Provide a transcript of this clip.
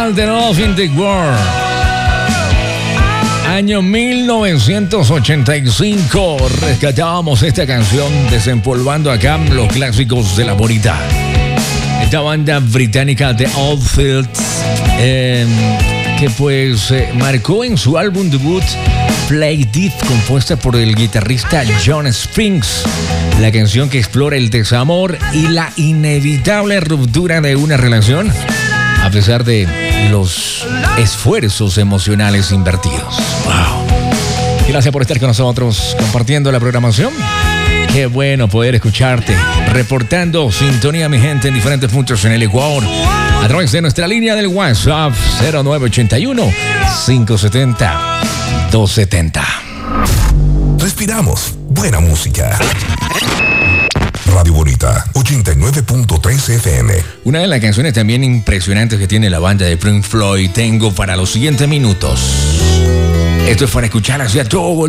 All the Love in the World. Año 1985. Rescatábamos esta canción desempolvando acá los clásicos de la bonita. Esta banda británica de Oldfields, que pues marcó en su álbum debut Play Dead, compuesta por el guitarrista John Spinks, la canción que explora el desamor y la inevitable ruptura de una relación a pesar de los esfuerzos emocionales invertidos. Wow. Gracias por estar con nosotros compartiendo la programación. Qué bueno poder escucharte, reportando sintonía, mi gente, en diferentes puntos en el Ecuador, a través de nuestra línea del WhatsApp 0981-570-270. Respiramos buena música. Radio Bonita, 89.3 FM. Una de las canciones también impresionantes que tiene la banda de Pink Floyd tengo para los siguientes minutos. Esto es para escuchar hacia todo